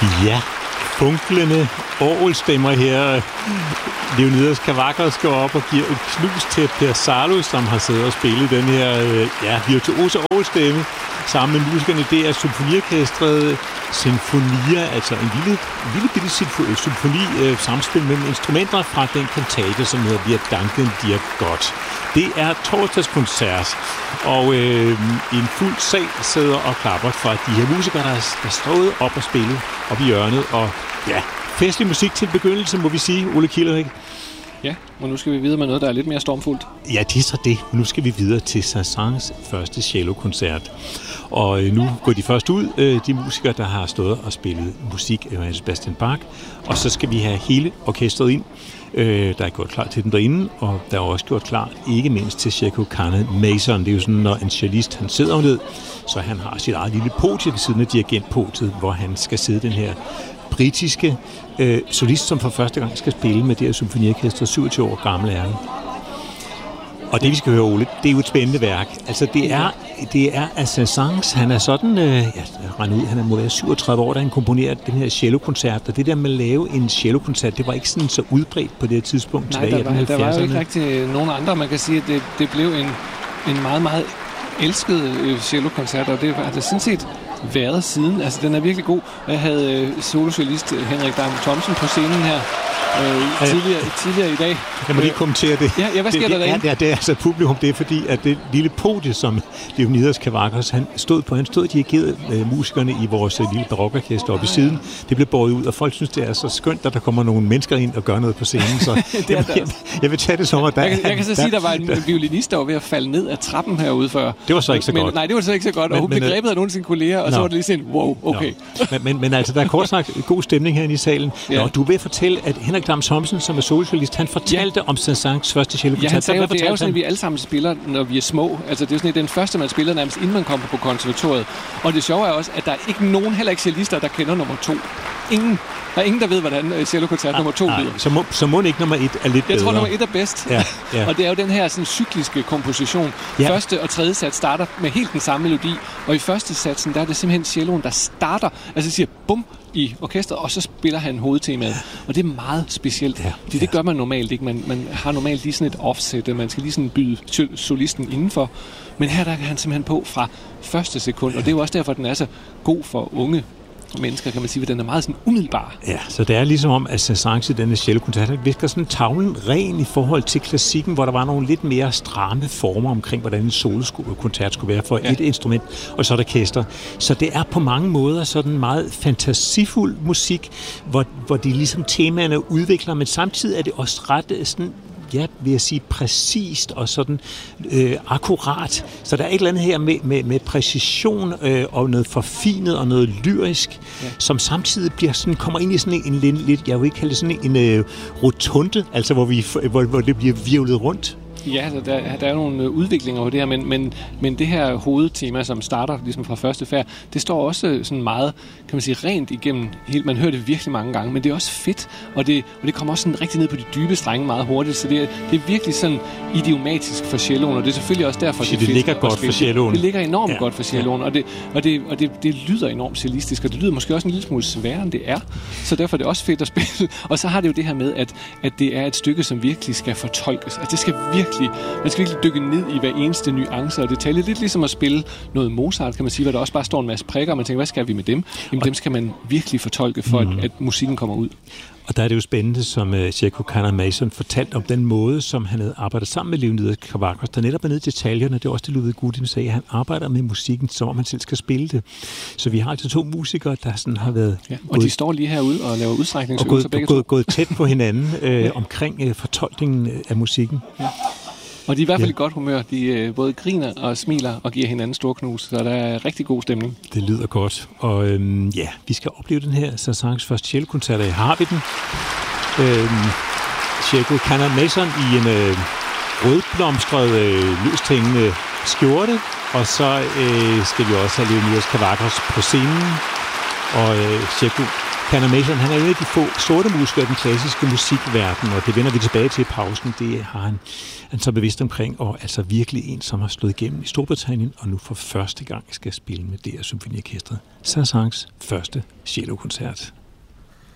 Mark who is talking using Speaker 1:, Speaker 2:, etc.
Speaker 1: Ja, funklende orgelstemmer her. Leonidas Kavakos går op og giver et knus til Per Salo, som har siddet og spillet den her virtuose orgelstemme sammen med musikerne. Det er symfoniorkestret Sinfonia, altså en lille bitte symfoni, samspil mellem instrumenter fra den kantate, som hedder Wir danken dir Gott. Det er torsdagskoncert, og en fuld sal sidder og klapper for de her musikere, der stået op og spillet op i hjørnet. Og ja, festlig musik til begyndelse, må vi sige, Ole Kilderik.
Speaker 2: Ja, og nu skal vi videre med noget, der er lidt mere stormfuldt.
Speaker 1: Ja, det er så det. Nu skal vi videre til Saint-Saëns første cellokoncert. Og nu går de først ud, de musikere, der har stået og spillet musik af Johann Sebastian Bach. Og så skal vi have hele orkestret ind. Der er gjort klar til dem derinde, og der er også gjort klar, ikke mindst til Sheko Kane Mason. Det er jo sådan, når en cellist, han sidder ned, så han har sit eget lille podie ved siden af dirigentpodiet, hvor han skal sidde den her britiske solist, som for første gang skal spille med det her symfoniorkester, 27 år gammel er han. Og det, vi skal høre, Ole, det er jo et spændende værk. Altså, det er af Saint-Saëns. Han er sådan, han må være 37 år, da han komponerer den her cellokoncert. Og det der med at lave en cellokoncert, det var ikke sådan så udbredt på det her tidspunkt.
Speaker 2: Nej, der var jo ikke rigtig nogen andre. Man kan sige, at det blev en meget, meget elsket cellokoncert, og det har det sådan set været siden. Altså, den er virkelig god. Jeg havde solocellist Henrik Dam Thomsen på scenen her tidligere i dag.
Speaker 1: Jeg må lige kommentere det.
Speaker 2: Ja, hvad sker der derinde?
Speaker 1: Det er altså publikum, det er fordi, at det lille podie, som Leonidas Kavakos, han stod og dirigerede musikerne i vores lille barokorkester oppe i siden. Det blev båret ud, og folk synes, det er så skønt, at der kommer nogle mennesker ind og gør noget på scenen. Så jeg vil tage det som, at
Speaker 2: jeg kan så sige, at der var en violinist, der var ved at falde ned ad trappen herude før.
Speaker 1: Det var så ikke så godt.
Speaker 2: Nej, det var så ikke så godt, og hun blev grebet af nogle af sine kolleger, og så var det lige sådan, wow, okay.
Speaker 1: Men altså, der er kort sagt god stemning herinde i salen. Ja. Nå, du er ved at fortælle, at Henrik Dam Thomsen, som er solocellist, han fortalte om Saint-Saëns første cellokoncert.
Speaker 2: Ja, han sagde, det er jo sådan, at vi alle sammen spiller, når vi er små. Altså, det er jo sådan, den første, man spiller nærmest, inden man kommer på konservatoriet. Og det sjove er også, at der er ikke nogen, heller ikke cellister, der kender nummer 2. Ingen. Der er ingen, der ved, hvordan cellokoncert nummer 2 lyder.
Speaker 1: Så må ikke nummer 1 er lidt bedre.
Speaker 2: Jeg tror, nummer 1 er bedst. Ja. Og det er jo den her sådan, cykliske komposition. Ja. Første og tredje sats starter med helt den samme melodi, og i første satsen, der er det simpelthen celloen, der starter, altså siger bum i orkestret, og så spiller han hovedtemaet. Og det er meget specielt. Det gør man normalt ikke. Man har normalt lige sådan et offset, man skal lige sådan byde solisten indenfor. Men her der er han simpelthen på fra første sekund, og det er jo også derfor, at den er så god for unge mennesker, kan man sige, at den er meget sådan umiddelbar. Ja,
Speaker 1: så det er ligesom om, at Saint-Saëns i denne cellokoncert visker sådan tavlen ren i forhold til klassikken, hvor der var nogle lidt mere stramme former omkring, hvordan en solokoncert skulle være for et instrument, og så et orkester. Så det er på mange måder sådan meget fantasifuld musik, hvor de ligesom temaerne udvikler, men samtidig er det også ret sådan, vil jeg sige, præcist og sådan akkurat. Så der er et eller andet her med præcision og noget forfinet og noget lyrisk, som samtidig bliver sådan, kommer ind i sådan en lidt, jeg vil ikke kalde det sådan en rotunde, altså hvor det bliver hvirvlet rundt.
Speaker 2: Ja, der er nogle udviklinger på det her, men det her hovedtema, som starter ligesom fra første færd, det står også sådan meget, kan man sige, rent igennem helt. Man hører det virkelig mange gange, men det er også fedt, og det kommer også sådan rigtig ned på de dybe strenge meget hurtigt, så det er virkelig sådan idiomatisk for celloen, og det er selvfølgelig også derfor,
Speaker 1: det ligger godt for celloen.
Speaker 2: Det ligger enormt godt for celloen, og det lyder enormt cellistisk, og det lyder måske også en lille smule sværere, end det er, så derfor er det også fedt at spille. Og så har det jo det her med, at det er et stykke, som virkelig skal fortolkes. Altså det skal man skal virkelig dykke ned i hver eneste nuance og detalje. Lidt ligesom at spille noget Mozart, kan man sige, hvor der også bare står en masse prikker, og man tænker, hvad skal vi med dem? Jamen dem skal man virkelig fortolke, for at musikken kommer ud.
Speaker 1: Og der er det jo spændende, som Sheko Kane Mason fortalte om den måde, som han havde arbejdet sammen med Leonidas Kavakos, der netop er nede i detaljerne. Det er også det, Ludvig Gudim sagde. Han arbejder med musikken, som om han selv skal spille det. Så vi har altså 2 musikere, der sådan har været...
Speaker 2: Ja, og de står lige herude og laver udstrækningsøvelser
Speaker 1: og gået tæt på hinanden omkring fortolkningen af musikken. Ja.
Speaker 2: Og de er i hvert fald i godt humør. De både griner og smiler og giver hinanden store knus, så der er rigtig god stemning.
Speaker 1: Det lyder godt. Og vi skal opleve den her Saint-Saëns første cellokoncert. Har vi den? Sheko Kane Mason i en rødblomstret, løst hængende skjorte. Og så skal vi også have Leonidas Kavakos på scenen. Og Sheko Panner Mason, han er en af de få sorte musikere i den klassiske musikverden, og det vender vi tilbage til i pausen. Det har han så bevidst omkring, og altså virkelig en, som har slået igennem i Storbritannien, og nu for første gang skal spille med DR Symfoniorkestret. Saint-Saëns første cellokoncert.